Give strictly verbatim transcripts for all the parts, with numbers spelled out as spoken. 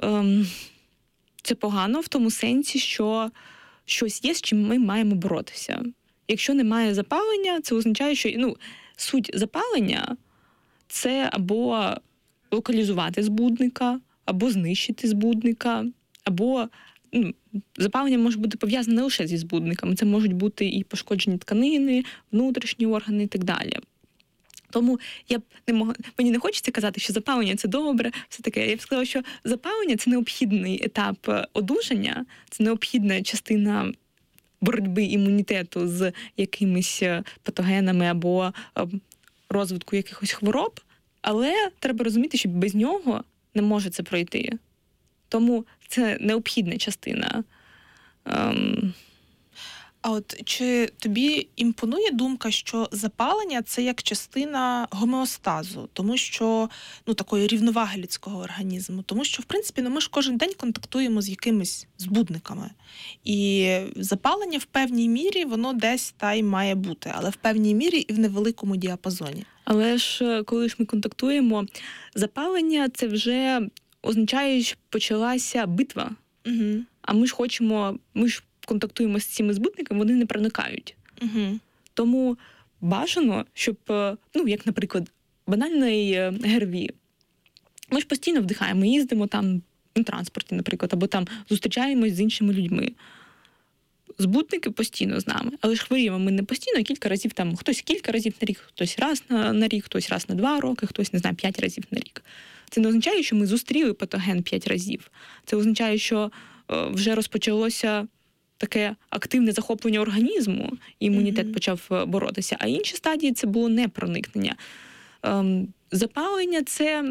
ем, це погано в тому сенсі, що щось є, з чим ми маємо боротися. Якщо немає запалення, це означає, що ну, суть запалення – це або локалізувати збудника, або знищити збудника, або ну, запалення може бути пов'язане не лише зі збудниками, це можуть бути і пошкоджені тканини, внутрішні органи і так далі. Тому я б не мог... мені не хочеться казати, що запалення – це добре, все таке. Я б сказала, що запалення – це необхідний етап одужання, це необхідна частина боротьби імунітету з якимись патогенами або розвитку якихось хвороб, але треба розуміти, що без нього не може це пройти. Тому це необхідна частина. Ем... А от чи тобі імпонує думка, що запалення – це як частина гомеостазу, тому що, ну, такої рівноваги людського організму, тому що, в принципі, ну, ми ж кожен день контактуємо з якимись збудниками. І запалення в певній мірі, воно десь та й має бути, але в певній мірі і в невеликому діапазоні. Але ж, коли ж ми контактуємо, запалення – це вже означає, що почалася битва. Угу. А ми ж хочемо, ми ж контактуємо з цими збутниками, вони не проникають. Угу. Тому бажано, щоб, ну, як, наприклад, банальний ГРВІ. Ми ж постійно вдихаємо, їздимо там на транспорті, наприклад, або там зустрічаємось з іншими людьми. Збутники постійно з нами, але ж хворіємо ми не постійно, а кілька разів там, хтось кілька разів на рік, хтось раз на, на рік, хтось раз на два роки, хтось, не знаю, п'ять разів на рік. Це не означає, що ми зустріли патоген п'ять разів. Це означає, що е, вже розпочалося таке активне захоплення організму, і імунітет mm-hmm. почав боротися. А інші стадії – це було непроникнення. Ем, запалення – це,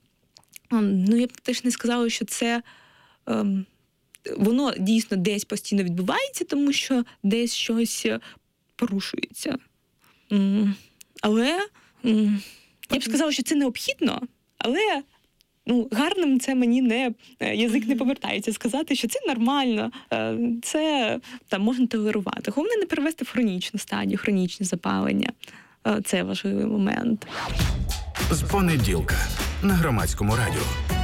ну, я б теж не сказала, що це, ем, воно дійсно десь постійно відбувається, тому що десь щось порушується. Ем, але ем, я б сказала, що це необхідно, але ну, гарним це мені не, язик не повертається сказати, що це нормально, це там можна толерувати. Головне не перевести в хронічну стадію, хронічне запалення. Це важливий момент. З понеділка на Громадському радіо.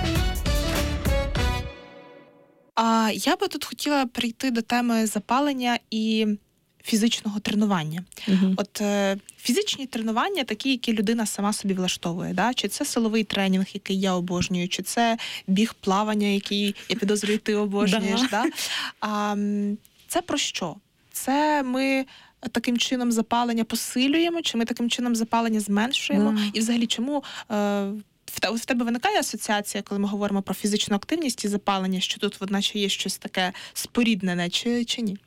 А я би тут хотіла перейти до теми запалення і фізичного тренування. Угу. От е, фізичні тренування такі, які людина сама собі влаштовує, да? Чи це силовий тренінг, який я обожнюю, чи це біг, плавання, який, я підозрюю, ти обожнюєш. Да. Да? А, це про що? Це ми таким чином запалення посилюємо, чи ми таким чином запалення зменшуємо? Да. І взагалі, чому... Е, в тебе виникає асоціація, коли ми говоримо про фізичну активність і запалення, що тут, одначе, є щось таке споріднене, чи, чи ні?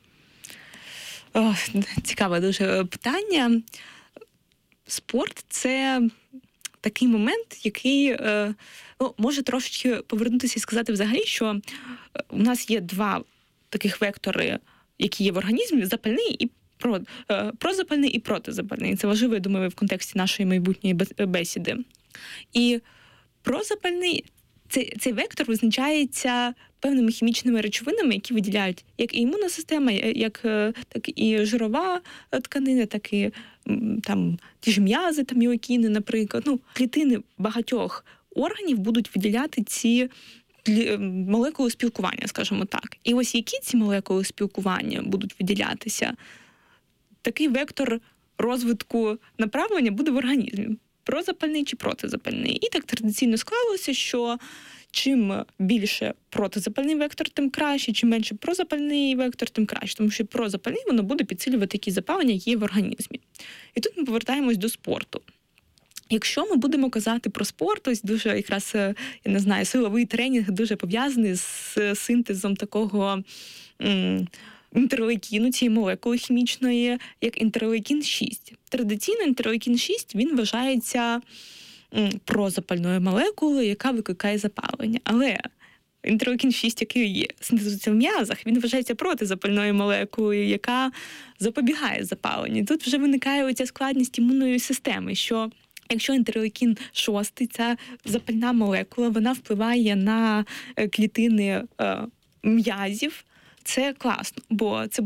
О, цікаве дуже питання. Спорт – це такий момент, який ну, може трошечки повернутися і сказати взагалі, що у нас є два таких вектори, які є в організмі – запальний і про, прозапальний і протизапальний. Це важливо, я думаю, в контексті нашої майбутньої бесіди. І прозапальний цей, цей вектор визначається певними хімічними речовинами, які виділяють як і імунна система, як так і жирова тканина, так і там ті ж м'язи, там міокіни, наприклад. Ну, клітини багатьох органів будуть виділяти ці молекули спілкування, скажімо так. І ось які ці молекули спілкування будуть виділятися, такий вектор розвитку направлення буде в організмі. Прозапальний чи протизапальний. І так традиційно склалося, що чим більше протизапальний вектор, тим краще, чим менше прозапальний вектор, тим краще. Тому що прозапальний, воно буде підсилювати які запалення, які є в організмі. І тут ми повертаємось до спорту. Якщо ми будемо казати про спорт, ось дуже якраз, я не знаю, силовий тренінг дуже пов'язаний з синтезом такого м- інтерлейкіну, цієї молекули хімічної, як інтерлейкін шість. Традиційно інтерлейкін шість, він вважається м, прозапальною молекулою, яка викликає запалення. Але інтерлейкін шість, який є синтезується в м'язах, він вважається протизапальною молекулою, яка запобігає запаленню. Тут вже виникає оця складність імунної системи, що якщо інтерлейкін шість, ця запальна молекула, вона впливає на клітини е, м'язів, це класно, бо це буде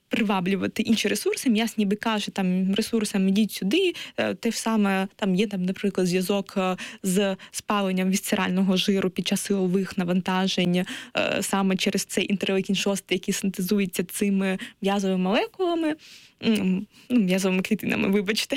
приваблювати інші ресурси. М'яз ніби каже там ресурсам ідіть сюди. Те ж саме там є там, наприклад, зв'язок з спаленням вісцерального жиру під час силових навантажень саме через цей інтерлейкін шість, який синтезується цими м'язовими молекулами, ну, м'язовими клітинами, вибачте.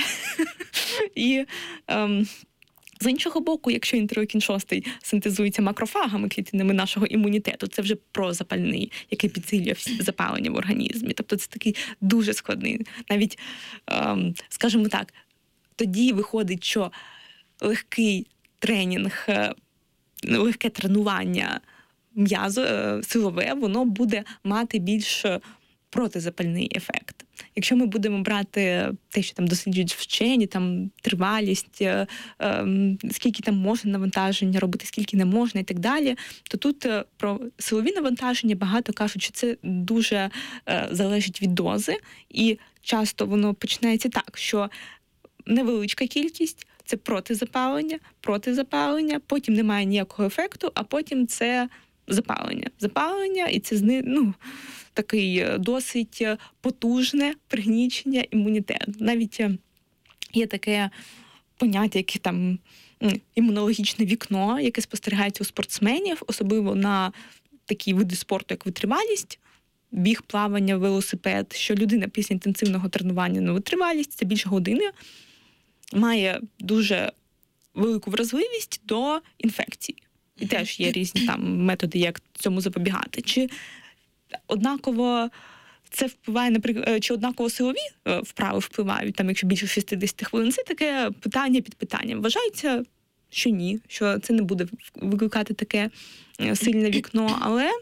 І ем, з іншого боку, якщо інтерлейкін шість синтезується макрофагами, клітинами нашого імунітету, це вже прозапальний, який підсилює запалення в організмі. Тобто це такий дуже складний. Навіть, ем, скажімо так, тоді виходить, що легкий тренінг, легке тренування м'язу, силове, воно буде мати більш протизапальний ефект. Якщо ми будемо брати те, що там досліджують вчені, там тривалість, е, е, скільки там можна навантаження робити, скільки не можна і так далі, то тут е, про силові навантаження багато кажуть, що це дуже е, залежить від дози, і часто воно починається так, що невеличка кількість – це протизапалення, протизапалення, потім немає ніякого ефекту, а потім це запалення. Запалення, і це ну, такий досить потужне пригнічення імунітету. Навіть є таке поняття, яке там імунологічне вікно, яке спостерігається у спортсменів, особливо на такі види спорту, як витривалість, біг, плавання, велосипед, що людина після інтенсивного тренування на витривалість, це більше години, має дуже велику вразливість до інфекцій. І теж є різні там методи, як цьому запобігати. Чи однаково це впливає, наприклад, чи однаково силові вправи впливають, там, якщо більше шістдесят хвилин? Це таке питання під питанням. Вважається, що ні, що це не буде викликати таке сильне вікно, але...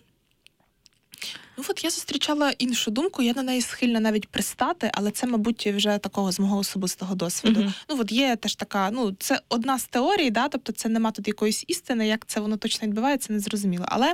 Ну от я зустрічала іншу думку, я на неї схильна навіть пристати, але це, мабуть, вже такого з мого особистого досвіду. Uh-huh. Ну от є теж така, ну це одна з теорій, да, тобто це нема тут якоїсь істини, як це воно точно відбувається, не зрозуміло. Але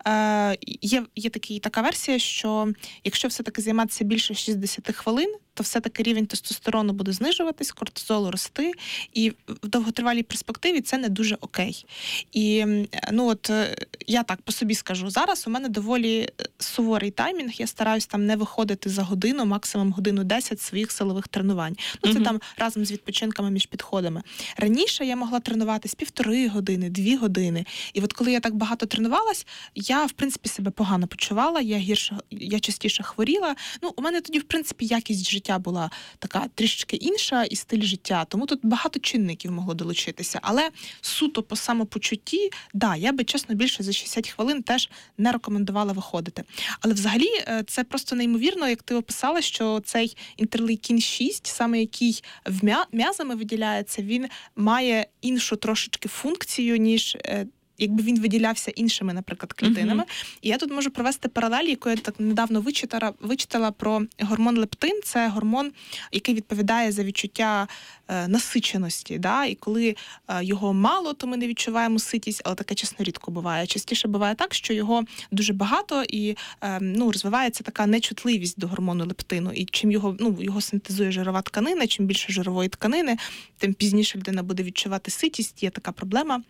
е, є, є такі, така версія, що якщо все-таки займатися більше шістдесят хвилин, то все-таки рівень тестостерону буде знижуватись, кортизолу рости, і в довготривалій перспективі це не дуже окей. І ну от я так по собі скажу, зараз у мене доволі суворий таймінг, я стараюсь там не виходити за годину, максимум годину десять своїх силових тренувань. Ну це mm-hmm. там разом з відпочинками між підходами. Раніше я могла тренуватись півтори години, дві години. І от коли я так багато тренувалась, я, в принципі, себе погано почувала, я гірше, я частіше хворіла. Ну, у мене тоді, в принципі, якість життя була така трішки інша і стиль життя, тому тут багато чинників могло долучитися. Але суто по самопочутті, да, я би, чесно, більше за шістдесят хвилин теж не рекомендувала виходити. Але взагалі це просто неймовірно, як ти описала, що цей інтерлейкін шість, саме який м'язами виділяється, він має іншу трошечки функцію, ніж якби він виділявся іншими, наприклад, клітинами. Uh-huh. І я тут можу провести паралель, яку я так недавно вичитала, вичитала про гормон лептин. Це гормон, який відповідає за відчуття е, насиченості. Да? І коли е, його мало, то ми не відчуваємо ситість, але таке, чесно, рідко буває. Частіше буває так, що його дуже багато і е, ну, розвивається така нечутливість до гормону лептину. І чим його, ну, його синтезує жирова тканина, чим більше жирової тканини, тим пізніше людина буде відчувати ситість. Є така проблема.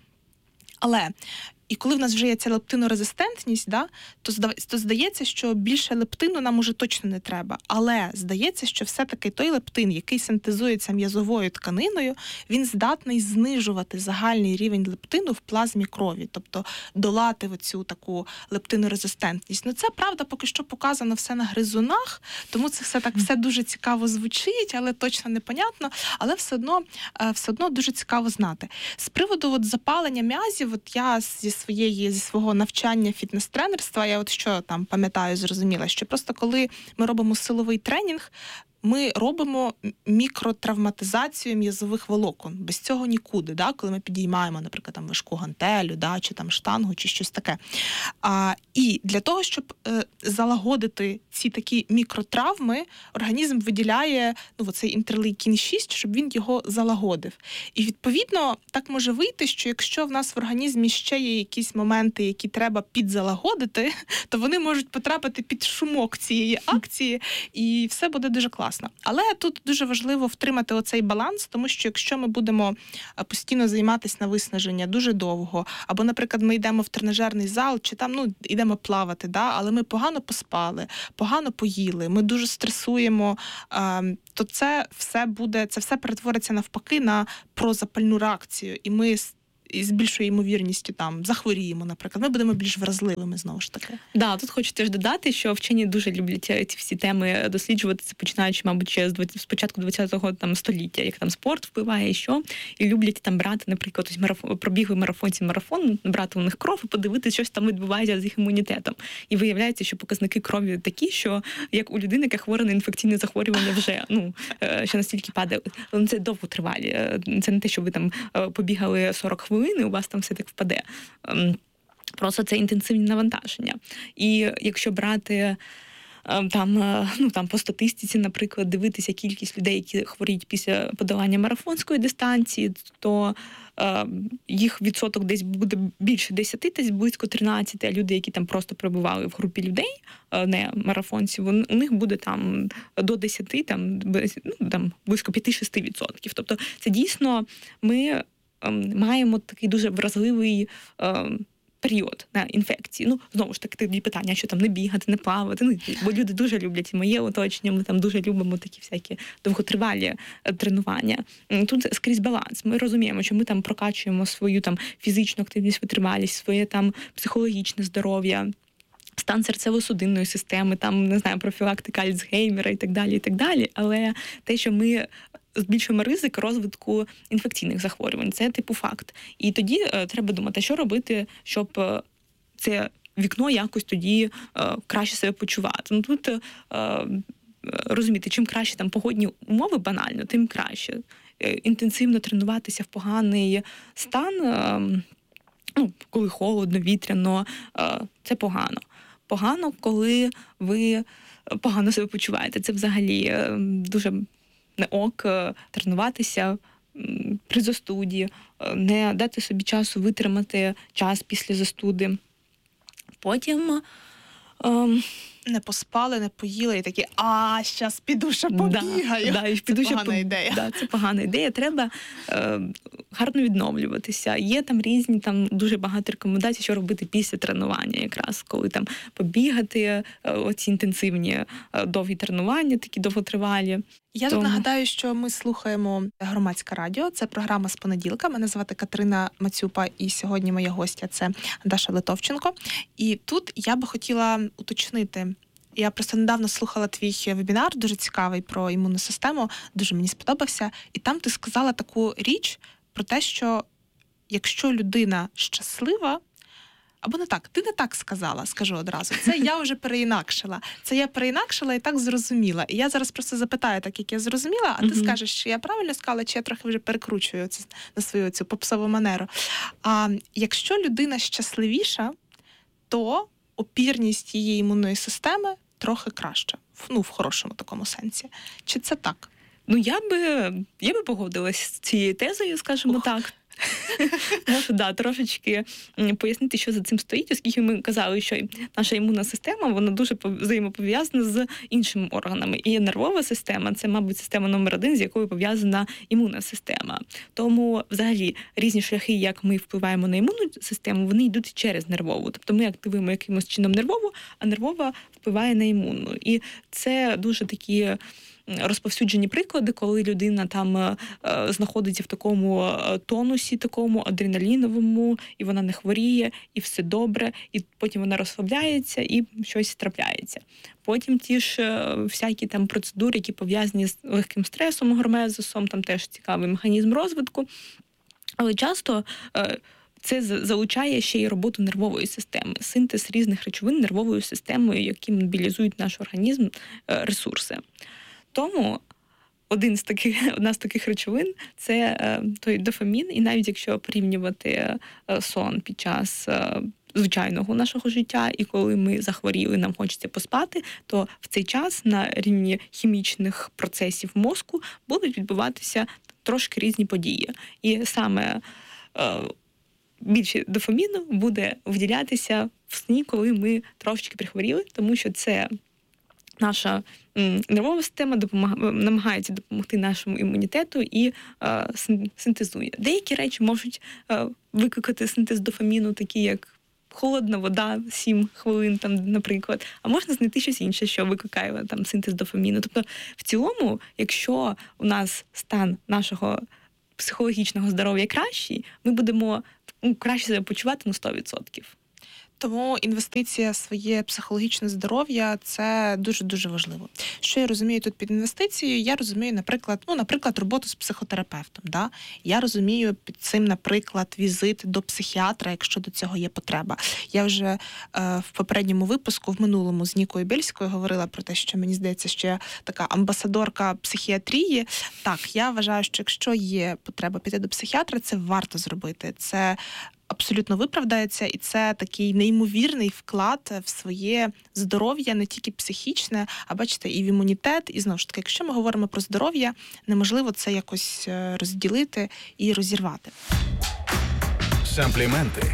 Але і коли в нас вже є ця лептинорезистентність, да, то, то здається, що більше лептину нам уже точно не треба. Але здається, що все-таки той лептин, який синтезується м'язовою тканиною, він здатний знижувати загальний рівень лептину в плазмі крові, тобто долати оцю таку лептинорезистентність. Ну це, правда, поки що показано все на гризунах, тому це все так все дуже цікаво звучить, але точно непонятно, але все одно, все одно дуже цікаво знати. З приводу от запалення м'язів, от я зі своєї, зі свого навчання фітнес-тренерства, я от що там пам'ятаю, зрозуміла, що просто коли ми робимо силовий тренінг, ми робимо мікротравматизацію м'язових волокон. Без цього нікуди, да? Коли ми підіймаємо, наприклад, там важку гантелю, да? Чи там штангу, чи щось таке. А, і для того, щоб е, залагодити ці такі мікротравми, організм виділяє ну, оцей інтерлейкін шість, щоб він його залагодив. І, відповідно, так може вийти, що якщо в нас в організмі ще є якісь моменти, які треба підзалагодити, то вони можуть потрапити під шумок цієї акції, і все буде дуже класно. класно. Але тут дуже важливо втримати оцей баланс, тому що якщо ми будемо постійно займатися на виснаження дуже довго, або, наприклад, ми йдемо в тренажерний зал, чи там, ну, йдемо плавати, да, але ми погано поспали, погано поїли, ми дуже стресуємо, то це все буде, це все перетвориться навпаки на прозапальну реакцію, і ми і з більшою ймовірністю там захворіємо, наприклад. Ми будемо більш вразливими, знову ж таки. Да, тут хочу теж додати, що вчені дуже люблять ці всі теми досліджувати, це починаючи, мабуть, ще з початку ХХ там століття, як там спорт впливає і що. І люблять там брати, наприклад, ось марафон, пробігли марафонці марафон, набрати у них кров і подивитися, що там відбувається з їх імунітетом. І виявляється, що показники крові такі, що як у людини, яка хвора на інфекційне захворювання вже, ну, що настільки падає. Це довго тривалі. Це не те, що ви там побігали сорок хвилин, і у вас там все так впаде. Просто це інтенсивні навантаження. І якщо брати там, ну, там по статистиці, наприклад, дивитися кількість людей, які хворіють після подолання марафонської дистанції, то е, їх відсоток десь буде більше десяти, десь близько тринадцяти, а люди, які там просто перебували в групі людей, не марафонців, у них буде там до десяти, там, ну, там близько п'ять-шість відсотків. Тобто це дійсно ми маємо такий дуже вразливий е, період на інфекції. Ну, знову ж таки, тоді питання, що там не бігати, не плавати. Ну, бо люди дуже люблять, і моє оточення, ми там дуже любимо такі всякі довготривалі тренування. Тут скрізь баланс. Ми розуміємо, що ми там прокачуємо свою там фізичну активність, витривалість, своє там психологічне здоров'я, стан серцево-судинної системи, там, не знаю, профілактика Альцгеймера і так далі, і так далі. Але те, що ми збільшуємо ризик розвитку інфекційних захворювань, це типу факт. І тоді е, треба думати, що робити, щоб е, це вікно якось тоді е, краще себе почувати. Ну тут е, розуміти, чим краще там погодні умови банально, тим краще. Е, інтенсивно тренуватися в поганий стан, е, ну, коли холодно, вітряно, е, це погано. Погано, коли ви погано себе почуваєте. Це взагалі е, дуже не ок тренуватися при застуді, не дати собі часу витримати час після застуди. Потім ем, не поспали, не поїли і такі, а, щас піду ще побігаю. Да, да, це піду погана ще ідея. Да, це погана ідея. Треба е, гарно відновлюватися. Є там різні, там дуже багато рекомендацій, що робити після тренування, якраз коли там побігати, е, оці інтенсивні е, довгі тренування, такі довготривалі. Я Тому... тут нагадаю, що ми слухаємо Громадське радіо. Це програма «З понеділка». Мене звати Катерина Мацюпа, і сьогодні моя гостя – це Даша Литовченко. І тут я би хотіла уточнити. Я просто недавно слухала твій вебінар, дуже цікавий, про імунну систему, дуже мені сподобався. І там ти сказала таку річ про те, що якщо людина щаслива, або не так, ти не так сказала, скажу одразу. Це я вже переінакшила. Це я переінакшила і так зрозуміла. І я зараз просто запитаю, так як я зрозуміла, а ти uh-huh. скажеш, чи я правильно сказала, чи я трохи вже перекручую це на свою цю попсову манеру. А якщо людина щасливіша, то опірність її імунної системи трохи краща. Ну, в хорошому такому сенсі. Чи це так? Ну, я би, я би погодилась з цією тезою, скажімо Ух. так. Можу, да, трошечки пояснити, що за цим стоїть, оскільки ми казали, що наша імунна система, вона дуже взаємопов'язана з іншими органами. І нервова система – це, мабуть, система номер один, з якою пов'язана імунна система. Тому, взагалі, різні шляхи, як ми впливаємо на імунну систему, вони йдуть через нервову. Тобто ми активуємо якимось чином нервову, а нервова впливає на імунну. І це дуже такі розповсюджені приклади, коли людина там е, знаходиться в такому тонусі, такому адреналіновому, і вона не хворіє, і все добре, і потім вона розслабляється, і щось трапляється. Потім ті ж е, всякі там процедури, які пов'язані з легким стресом, гормезисом, там теж цікавий механізм розвитку. Але часто е, це залучає ще й роботу нервової системи, синтез різних речовин нервовою системою, які мобілізують наш організм, е, ресурси. Тому один з таких, одна з таких речовин – це е, той дофамін. І навіть якщо порівнювати е, сон під час е, звичайного нашого життя, і коли ми захворіли, нам хочеться поспати, то в цей час на рівні хімічних процесів мозку будуть відбуватися трошки різні події. І саме е, більше дофаміну буде виділятися в сні, коли ми трошечки прихворіли, тому що це наша м, нервова система допомагає, намагається допомогти нашому імунітету і е, син- синтезує. Деякі речі можуть е, викликати синтез дофаміну, такі як холодна вода сім хвилин, там, наприклад, а можна знайти щось інше, що викликає там синтез дофаміну. Тобто, в цілому, якщо у нас стан нашого психологічного здоров'я кращий, ми будемо ну, краще себе почувати на сто відсотків. Тому інвестиція в своє психологічне здоров'я – це дуже-дуже важливо. Що я розумію тут під інвестицією? Я розумію, наприклад, ну, наприклад, роботу з психотерапевтом. Да? Я розумію під цим, наприклад, візит до психіатра, якщо до цього є потреба. Я вже е, в попередньому випуску, в минулому, з Нікою Бєльською говорила про те, що мені здається, що я така амбасадорка психіатрії. Так, я вважаю, що якщо є потреба піти до психіатра, це варто зробити. Це абсолютно виправдається, і це такий неймовірний вклад в своє здоров'я, не тільки психічне, а бачите, і в імунітет. І знову ж таки, якщо ми говоримо про здоров'я, неможливо це якось розділити і розірвати. Сампліменти.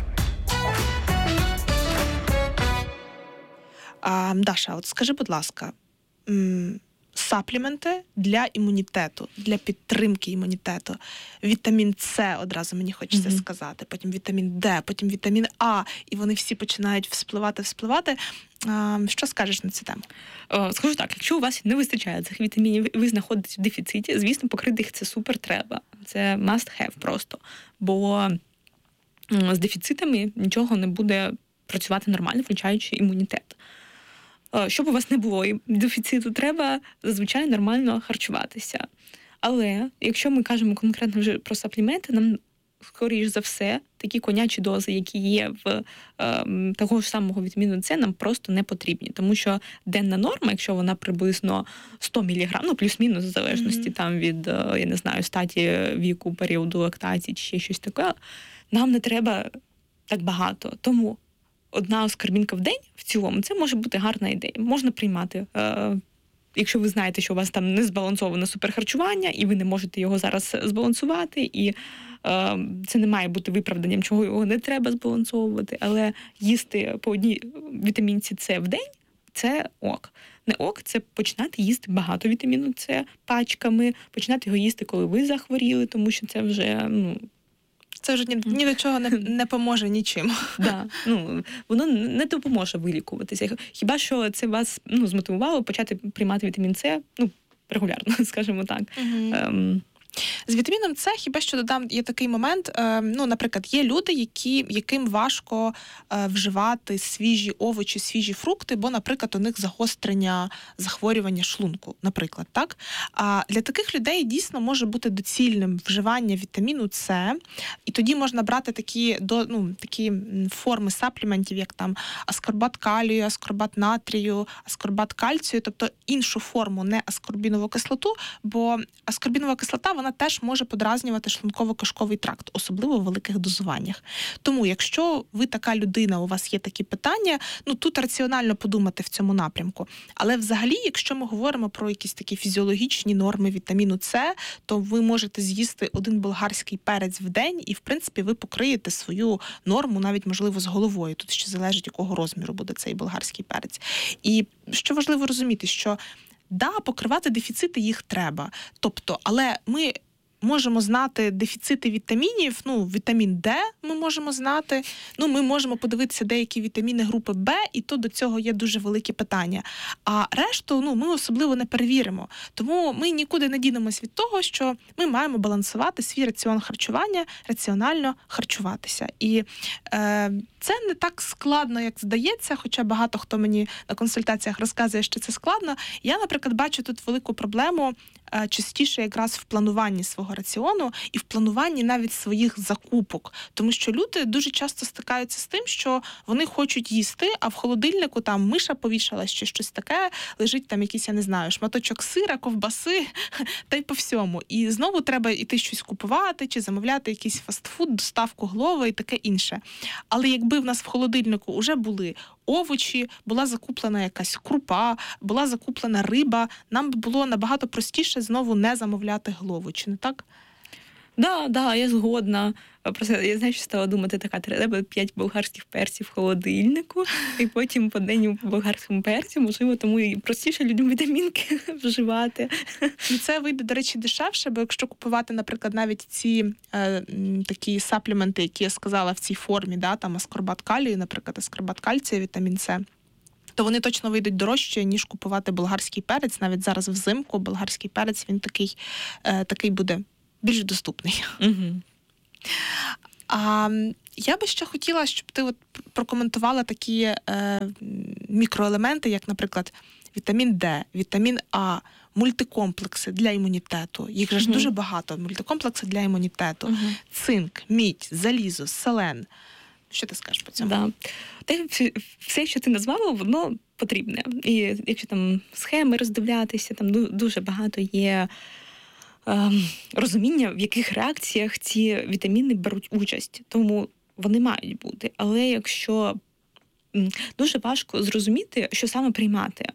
А, Даша, от скажи, будь ласка, м- сапліменти для імунітету, для підтримки імунітету. Вітамін С, одразу мені хочеться mm-hmm. сказати, потім вітамін Д, потім вітамін А, і вони всі починають вспливати, вспливати. А, що скажеш на цю тему? О, скажу так, якщо у вас не вистачає цих вітамінів, ви знаходитесь в дефіциті, звісно, покрити їх це супер треба. Це must have просто. Бо з дефіцитами нічого не буде працювати нормально, включаючи імунітет. Щоб у вас не було дефіциту, треба зазвичай нормально харчуватися. Але якщо ми кажемо конкретно вже про сапліменти, нам, скоріш за все, такі конячі дози, які є в е, того ж самого вітаміну С, нам просто не потрібні. Тому що денна норма, якщо вона приблизно сто міліграм, ну плюс-мінус, в залежності mm-hmm. там від, я не знаю, статі віку, періоду лактації чи ще щось таке, нам не треба так багато. Тому одна аскорбінка в день в цілому, це може бути гарна ідея. Можна приймати, е, якщо ви знаєте, що у вас там не збалансоване суперхарчування, і ви не можете його зараз збалансувати, і е, це не має бути виправданням, чого його не треба збалансовувати, але їсти по одній вітамінці С в день – це ок. Не ок – це починати їсти багато вітаміну С пачками, починати його їсти, коли ви захворіли, тому що це вже, ну, це вже ні, ні до чого не, не поможе нічим. Да, ну, воно не допоможе вилікуватися. Хіба що це вас ну, змотивувало почати приймати вітамін С ну, регулярно, скажімо так. Угу. Ем, З вітаміном С хіба що додам, є такий момент, е, ну, наприклад, є люди, які, яким важко е, вживати свіжі овочі, свіжі фрукти, бо, наприклад, у них загострення захворювання шлунку, наприклад, так? А для таких людей дійсно може бути доцільним вживання вітаміну С, і тоді можна брати такі, до, ну, такі форми сапліментів, як там аскорбат калію, аскорбат натрію, аскорбат кальцію, тобто іншу форму, не аскорбінову кислоту, бо аскорбінова кислота, вона теж може подразнювати шлунково-кишковий тракт, особливо в великих дозуваннях. Тому, якщо ви така людина, у вас є такі питання, ну тут раціонально подумати в цьому напрямку. Але взагалі, якщо ми говоримо про якісь такі фізіологічні норми вітаміну С, то ви можете з'їсти один болгарський перець в день і, в принципі, ви покриєте свою норму, навіть, можливо, з головою. Тут ще залежить, якого розміру буде цей болгарський перець. І що важливо розуміти, що да, покривати дефіцити їх треба. Тобто, але ми можемо знати дефіцити вітамінів, ну, вітамін Д ми можемо знати, ну, ми можемо подивитися деякі вітаміни групи Б, і то до цього є дуже великі питання. А решту, ну, ми особливо не перевіримо. Тому ми нікуди не дінемось від того, що ми маємо балансувати свій раціон харчування, раціонально харчуватися. І е, це не так складно, як здається, хоча багато хто мені на консультаціях розказує, що це складно. Я, наприклад, бачу тут велику проблему е, частіше якраз в плануванні свого раціону і в плануванні навіть своїх закупок. Тому що люди дуже часто стикаються з тим, що вони хочуть їсти, а в холодильнику там миша повішала, ще щось таке, лежить там якийсь, я не знаю, шматочок сира, ковбаси, та й по всьому. І знову треба іти щось купувати, чи замовляти якийсь фастфуд, доставку Глова і таке інше. Але якби в нас в холодильнику вже були овочі, була закуплена якась крупа, була закуплена риба, нам би було набагато простіше знову не замовляти Глову, чи не так? Да, да, я згодна. Просто я знаю, що стала думати, така, треба п'ять болгарських перців в холодильнику, і потім по день по болгарському перцю, можливо, тому і простіше людям вітамінки вживати. І це вийде, до речі, дешевше, бо якщо купувати, наприклад, навіть ці е, такі сапліменти, які я сказала в цій формі, да, там аскорбат калію, наприклад, аскорбат кальцію, вітамін С, то вони точно вийдуть дорожче, ніж купувати болгарський перець. Навіть зараз взимку болгарський перець, він такий, е, такий буде більш доступний. Угу. А я би ще хотіла, щоб ти от прокоментувала такі е, мікроелементи, як, наприклад, вітамін Д, вітамін А, мультикомплекси для імунітету. Їх же ж Угу. дуже багато. Мультикомплекси для імунітету. Угу. Цинк, мідь, залізо, селен. Що ти скажеш по цьому? Да. Те, все, що ти назвала, воно потрібне. І якщо там схеми роздивлятися, там дуже багато є е, розуміння, в яких реакціях ці вітаміни беруть участь. Тому вони мають бути. Але якщо м, дуже важко зрозуміти, що саме приймати.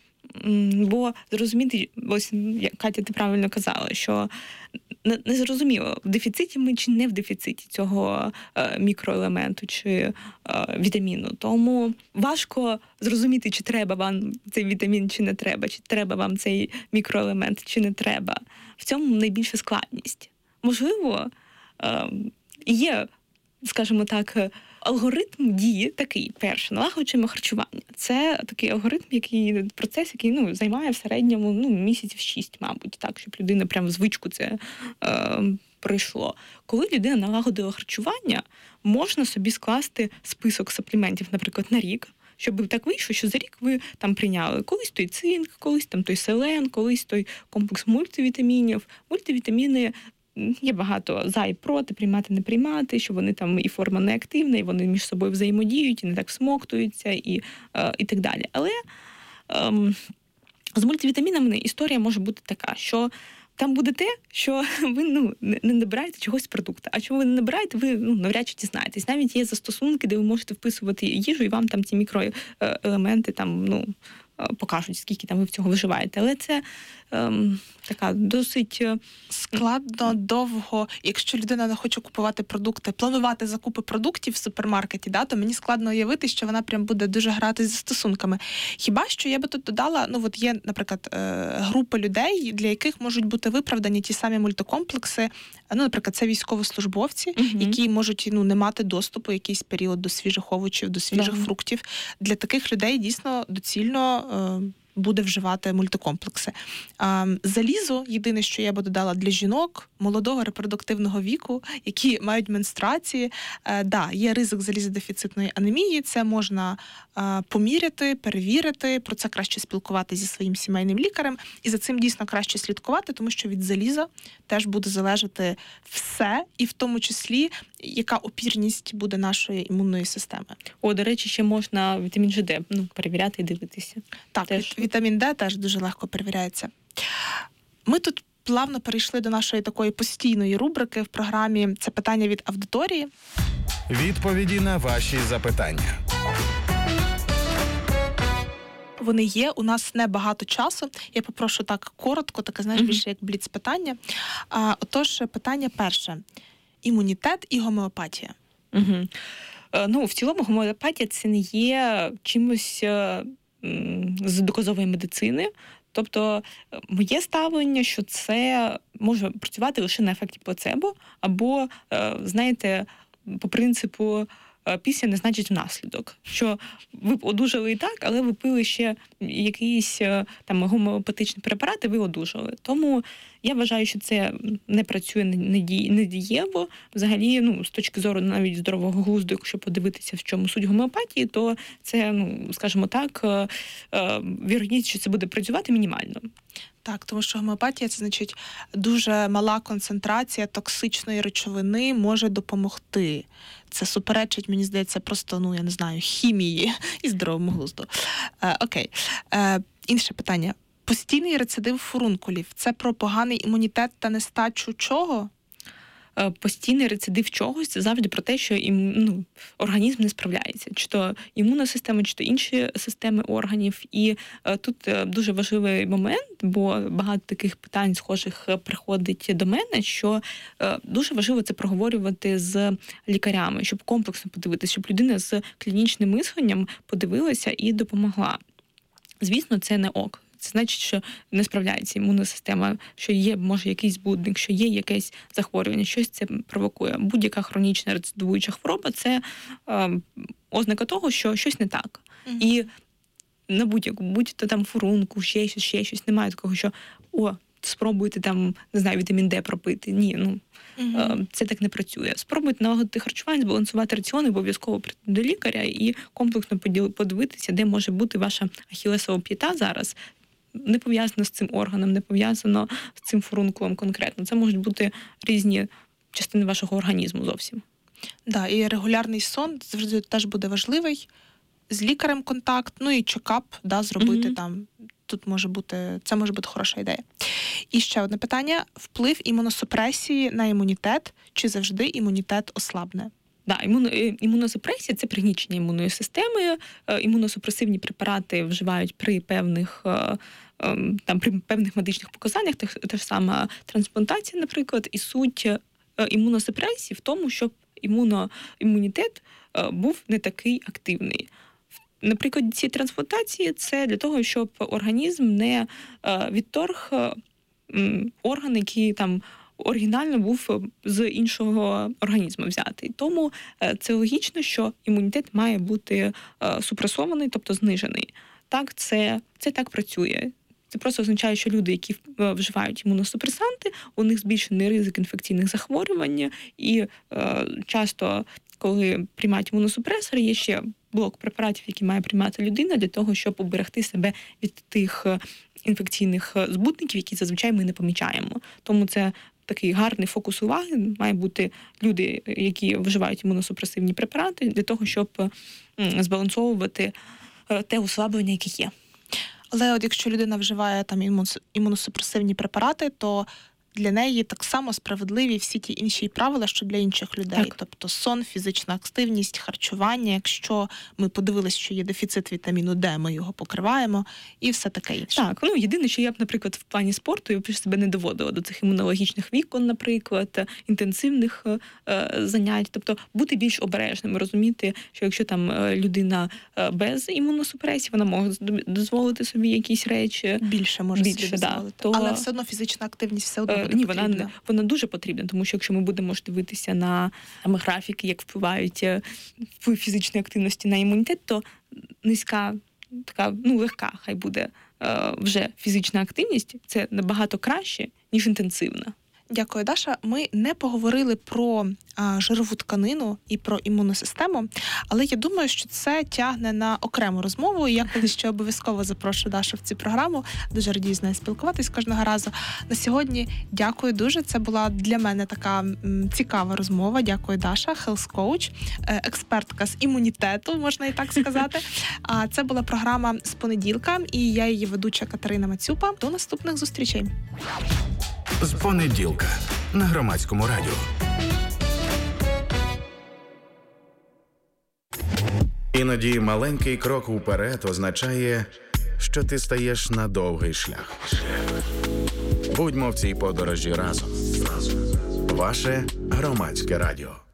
М, Бо зрозуміти, ось як Катя, ти правильно казала, що не, не зрозуміло, в дефіциті ми чи не в дефіциті цього е, мікроелементу чи е, вітаміну. Тому важко зрозуміти, чи треба вам цей вітамін, чи не треба, чи треба вам цей мікроелемент, чи не треба. В цьому найбільша складність. Можливо, е, є, скажімо так, алгоритм дії такий, перше, налагоджуємо харчування. Це такий алгоритм, який процес, який ну, займає в середньому ну, місяців шість, мабуть, так, щоб людина прямо звичку це е, пройшло. Коли людина налагодила харчування, можна собі скласти список сапліментів, наприклад, на рік, щоб так вийшло, що за рік ви там прийняли колись той цинк, колись там той селен, колись той комплекс мультивітамінів. Мультивітаміни є багато за і проти, приймати, не приймати, що вони там і форма неактивна, і вони між собою взаємодіють, і не так смоктуються, і, е, і так далі. Але ем, з мультивітамінами історія може бути така, що там буде те, що ви ну, не набираєте чогось з продукту, а чого ви не набираєте, ви ну, навряд чи дізнаєтесь. Навіть є застосунки, де ви можете вписувати їжу, і вам там ті мікроелементи там, ну, покажуть, скільки там ви в цього виживаєте. Але це ем, така досить складно, довго. Якщо людина не хоче купувати продукти, планувати закупи продуктів в супермаркеті, да, то мені складно уявити, що вона прям буде дуже грати зі стосунками. Хіба що я би тут додала, ну от є, наприклад, групи людей, для яких можуть бути виправдані ті самі мультикомплекси. Ну, наприклад, це військовослужбовці, uh-huh. які можуть ну, не мати доступу якийсь період до свіжих овочів, до свіжих uh-huh. фруктів. Для таких людей дійсно доцільно буде вживати мультикомплекси. Залізо, єдине, що я би додала для жінок молодого репродуктивного віку, які мають менструації. Да, є ризик залізодефіцитної анемії, це можна поміряти, перевірити, про це краще спілкуватися зі своїм сімейним лікарем, і за цим дійсно краще слідкувати, тому що від заліза теж буде залежати все, і в тому числі, яка опірність буде нашої імунної системи. О, до речі, ще можна вітамін Ж Д ну, перевіряти і дивитися. Так, теж. Вітамін Д теж дуже легко перевіряється. Ми тут плавно перейшли до нашої такої постійної рубрики в програмі «Це питання від аудиторії». Відповіді на ваші запитання. Вони є, у нас небагато часу. Я попрошу так коротко, таке, знаєш, більше як бліц-питання. А, отож, питання перше. Імунітет і гомеопатія. Угу. Ну, в цілому гомеопатія – це не є чимось з доказової медицини. Тобто моє ставлення, що це може працювати лише на ефекті плацебо, або, знаєте, по принципу після не значить внаслідок. Що ви одужали і так, але ви пили ще якийсь там гомеопатичний препарат, і ви одужали. Тому я вважаю, що це не працює недієво. Взагалі, ну, з точки зору навіть здорового глузду, якщо подивитися, в чому суть гомеопатії, то це, ну, скажімо так, вірогідність, що це буде працювати, мінімально. Так, тому що гомеопатія – це, значить, дуже мала концентрація токсичної речовини може допомогти. Це суперечить, мені здається, просто, ну, я не знаю, хімії і здоровому глузду. Е, окей. Е, інше питання. Постійний рецидив фурункулів – це про поганий імунітет та нестачу чого? постійний рецидив чогось, це завжди про те, що ім, ну, організм не справляється. Чи то імунна система, чи то інші системи органів. І тут дуже важливий момент, бо багато таких питань схожих приходить до мене, що дуже важливо це проговорювати з лікарями, щоб комплексно подивитися, щоб людина з клінічним мисленням подивилася і допомогла. Звісно, це не ок. Це значить, що не справляється імунна система, що є, може, якийсь збудник, що є якесь захворювання, щось це провокує. Будь-яка хронічна рецидивуюча хвороба – це е, ознака того, що щось не так. Mm-hmm. І на будь-яку, будь-то там фурунку, ще щось, ще щось, немає такого, що «О, спробуйте там, не знаю, вітамін Д пропити». Ні, ну, mm-hmm. е, це так не працює. Спробуйте налагодити харчування, збалансувати раціон, обов'язково прийти до лікаря і комплексно подивитися, де може бути ваша ахілесова п'ята зараз, не пов'язано з цим органом, не пов'язано з цим фурункулом конкретно. Це можуть бути різні частини вашого організму зовсім. Да, і регулярний сон завжди теж буде важливий. З лікарем контакт, ну і чекап, да, зробити mm-hmm. там. Тут може бути, це може бути хороша ідея. І ще одне питання. Вплив імуносупресії на імунітет, чи завжди імунітет ослабне? Да, імуно, імуносупресія – це пригнічення імунної системи. Імуносупресивні препарати вживають при певних, там, при певних медичних показаннях, те ж саме трансплантація, наприклад, і суть імуносупресії в тому, щоб імуно, імунітет був не такий активний. Наприклад, ці трансплантації – це для того, щоб організм не відторг орган, який там оригінально був з іншого організму взятий. Тому це логічно, що імунітет має бути супресований, тобто знижений. Так, це, це так працює. Це просто означає, що люди, які вживають імуносупресанти, у них збільшений ризик інфекційних захворювань, і е, часто, коли приймають імуносупресори, є ще блок препаратів, які має приймати людина для того, щоб уберегти себе від тих інфекційних збудників, які зазвичай ми не помічаємо. Тому це такий гарний фокус уваги. Має бути люди, які вживають імуносупресивні препарати, для того, щоб збалансовувати те ослаблення, яке є. Але от якщо людина вживає там імуносупресивні препарати, то для неї так само справедливі всі ті інші правила, що для інших людей. Так. Тобто сон, фізична активність, харчування. Якщо ми подивилися, що є дефіцит вітаміну Д, ми його покриваємо і все таке інше. Так, ну єдине, що я б, наприклад, в плані спорту, я б себе не доводила до цих імунологічних вікон, наприклад, інтенсивних е, занять. Тобто бути більш обережним, розуміти, що якщо там людина без імуносупресії, вона може дозволити собі якісь речі. Більше може більше, собі дозволити. Да, то... Але все одно фізична активність все одно Ні, вона, вона дуже потрібна, тому що якщо ми будемо ж дивитися на там, графіки, як впливають вплив фізичної активності на імунітет, то низька, така, ну, легка хай буде вже фізична активність, це набагато краще, ніж інтенсивна. Дякую, Даша. Ми не поговорили про а, жирову тканину і про імунну систему, але я думаю, що це тягне на окрему розмову, і я колись ще обов'язково запрошу Дашу в цю програму. Дуже радію з нею спілкуватись кожного разу. На сьогодні дякую дуже. Це була для мене така м, цікава розмова. Дякую, Даша, хелс-коуч, експертка з імунітету, можна і так сказати. А це була програма «З понеділка», і я її ведуча Катерина Мацюпа. До наступних зустрічей. З понеділка на Громадському радіо. Іноді маленький крок уперед означає, що ти стаєш на довгий шлях. Будьмо в цій подорожі разом. Ваше Громадське радіо.